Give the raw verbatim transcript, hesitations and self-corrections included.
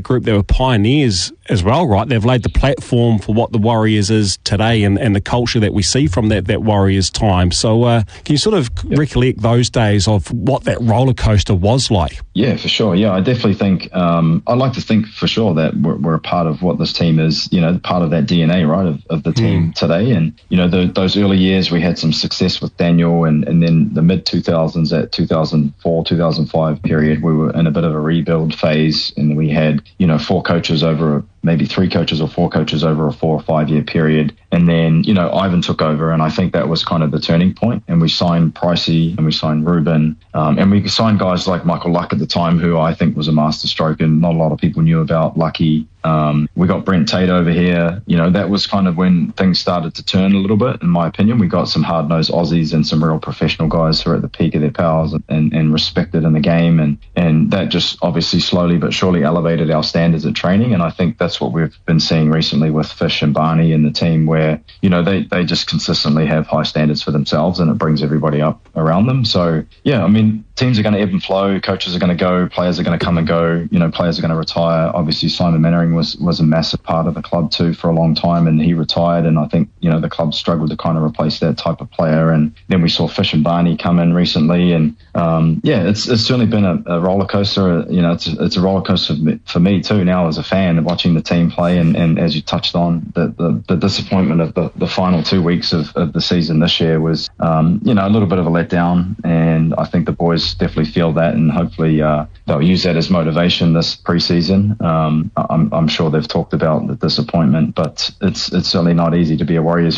group that were pioneers as well, right? They've laid the platform for what the Warriors is today and, and the culture that we see from that, that Warriors time. So uh, can you sort of yep. recollect those days of what that roller coaster was like? Yeah, for sure. Yeah, I definitely think, um, I'd like to think for sure that we're, we're a part of what this team is, you know, part of that D N A, right, of, of the team mm. today. And, you know, the, those early years we had some success with Daniel, and, and then the mid two thousands, at two thousand four, two thousand five period, we were in a bit of a rebuild phase, and we had, you know, four coaches over maybe three coaches or four coaches over a four or five year period. And then, you know, Ivan took over, and I think that was kind of the turning point. And we signed Pricey, and we signed Ruben, um, and we signed guys like Michael Luck at the time, who I think was a masterstroke and not a lot of people knew about. Lucky. Um, we got Brent Tate over here. You know, that was kind of when things started to turn a little bit, in my opinion. We got some hard-nosed Aussies and some real professional guys who are at the peak of their powers and, and respected in the game. And, and that just obviously slowly but surely elevated our standards at training. And I think that's what we've been seeing recently with Fish and Barney and the team, where, you know, they, they just consistently have high standards for themselves, and it brings everybody up around them. So, yeah, I mean, teams are going to ebb and flow. Coaches are going to go. Players are going to come and go. You know, players are going to retire. Obviously, Simon Mannering was, was a massive part of the club too for a long time, and he retired. And I think, you know, the club struggled to kind of replace that type of player. And then we saw Fish and Barney come in recently. And, um, yeah, it's it's certainly been a, a roller coaster. You know, it's a, it's a roller coaster for me too now as a fan, watching the team play. And, and as you touched on, the, the, the disappointment of the, the final two weeks of, of the season this year was, um, you know, a little bit of a letdown. And I think the boys definitely feel that, and hopefully uh, they'll use that as motivation this preseason. Um, I'm, I'm sure they've talked about the disappointment, but it's it's certainly not easy to be a Warriors